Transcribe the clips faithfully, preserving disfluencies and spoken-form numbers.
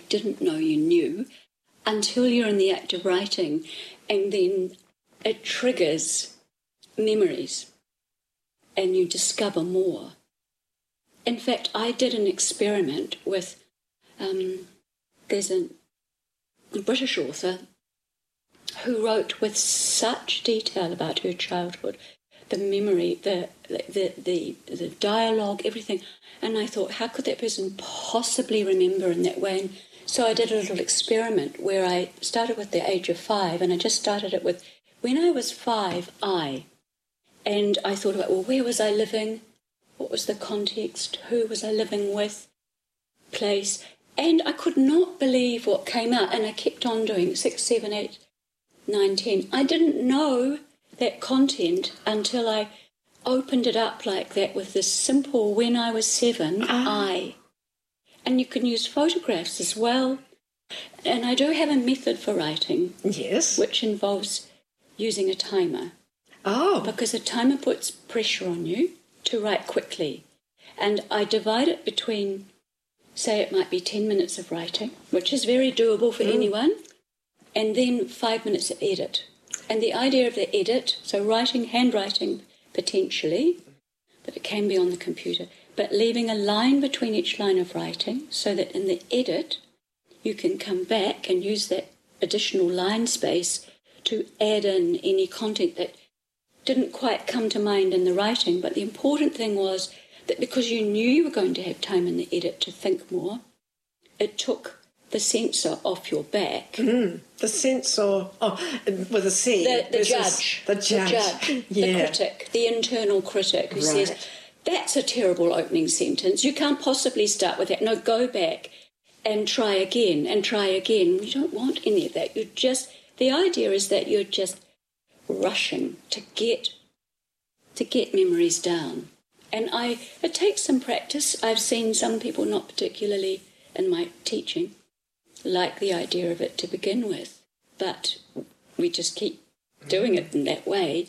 didn't know you knew until you're in the act of writing, and then it triggers memories and you discover more. In fact, I did an experiment with, um, there's a, a British author who wrote with such detail about her childhood, the memory, the the, the the dialogue, everything. And I thought, how could that person possibly remember in that way? And so I did a little experiment where I started with the age of five, and I just started it with, when I was five, I. And I thought about, well, where was I living? What was the context? Who was I living with? Place. And I could not believe what came out. And I kept on doing six, seven, eight, nine, ten. I didn't know that content until I opened it up like that with this simple, when I was seven, ah. I. And you can use photographs as well. And I do have a method for writing. Yes. Which involves using a timer. Oh. Because a timer puts pressure on you to write quickly. And I divide it between, say it might be ten minutes of writing, which is very doable for mm. anyone, and then five minutes of edit. And the idea of the edit, so writing, handwriting potentially, but it can be on the computer, but leaving a line between each line of writing so that in the edit you can come back and use that additional line space to add in any content that didn't quite come to mind in the writing. But the important thing was that because you knew you were going to have time in the edit to think more, it took the censor off your back. Mm, the censor, oh, with a C. The, the judge. The judge. The judge. Yeah. The critic. The internal critic who right. says, that's a terrible opening sentence. You can't possibly start with that. No, go back and try again and try again. You don't want any of that. You just, the idea is that you're just rushing to get to get memories down. And I, it takes some practice. I've seen some people, not particularly in my teaching, like the idea of it to begin with, but we just keep doing it in that way,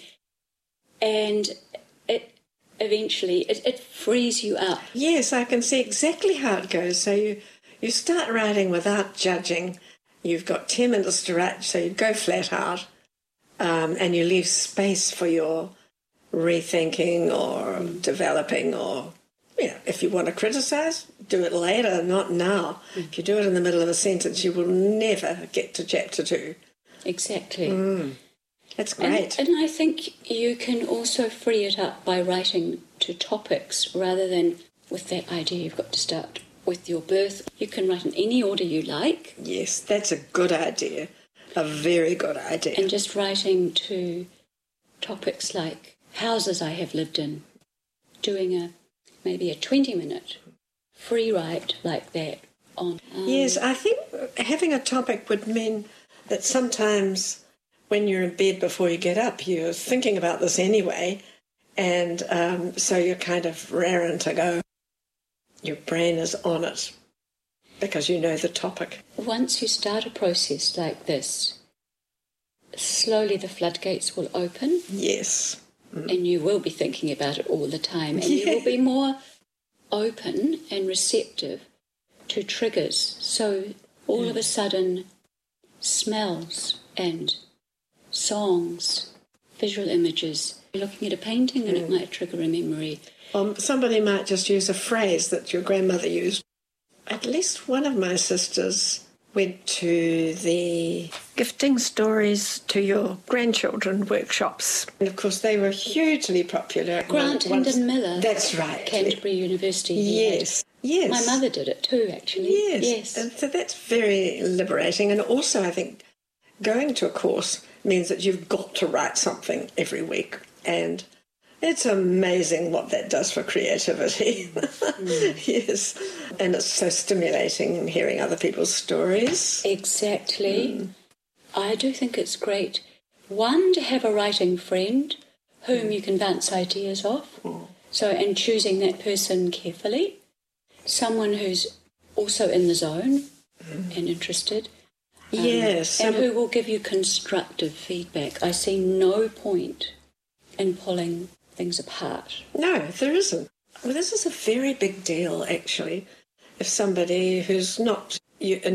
and it eventually it, it frees you up. Yes, I can see exactly how it goes. So you you start writing without judging. You've got ten minutes to write, so you go flat out, um, and you leave space for your rethinking or mm. developing, or you know, if you want to criticise, do it later, not now. Mm. If you do it in the middle of a sentence, you will never get to chapter two. Exactly. Mm. That's great. And, and I think you can also free it up by writing to topics rather than with that idea you've got to start with your birth. You can write in any order you like. Yes, that's a good idea. A very good idea. And just writing to topics like houses I have lived in, doing a maybe a twenty-minute free write like that on. Um, yes, I think having a topic would mean that sometimes when you're in bed before you get up, you're thinking about this anyway, and um, so you're kind of raring to go. Your brain is on it because you know the topic. Once you start a process like this, slowly the floodgates will open. Yes. Mm. And you will be thinking about it all the time, and yeah. you will be more open and receptive to triggers. So all mm. of a sudden, smells and songs, visual images, you're looking at a painting and mm. it might trigger a memory. Um, somebody might just use a phrase that your grandmother used. At least one of my sisters went to the gifting stories to your grandchildren workshops. And, of course, they were hugely popular. Grant Hendon Miller. That's right. Canterbury University. Yes. Yes. My mother did it too, actually. Yes. Yes. And so that's very liberating. And also, I think, going to a course means that you've got to write something every week. And it's amazing what that does for creativity. Mm. Yes. And it's so stimulating hearing other people's stories. Exactly. Mm. I do think it's great, one, to have a writing friend whom mm. you can bounce ideas off. Mm. So, and choosing that person carefully. Someone who's also in the zone mm. and interested. Um, yes. And who will give you constructive feedback. I see no point in pulling things apart. No, there isn't. Well, this is a very big deal, actually. If somebody who's not